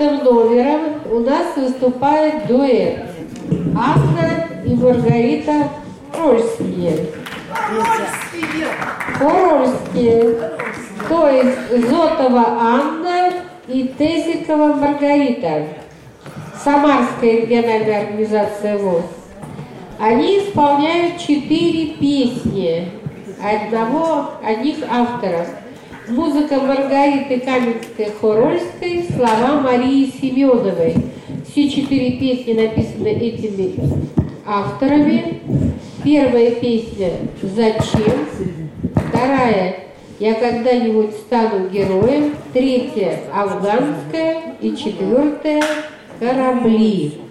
11 номером у нас выступает дуэт Анна и Маргарита Хорольские. Хорольские. То есть Зотова Анна и Тезикова Маргарита. Самарская региональная организация ВОС. Они исполняют 4 песни одних авторов. Музыка Маргариты Каменской-Хорольской, слова Марии Семеновой. Все 4 песни написаны этими авторами. Первая песня «Зачем?», вторая «Я когда-нибудь стану героем», третья «Афганская» и четвертая «Корабли».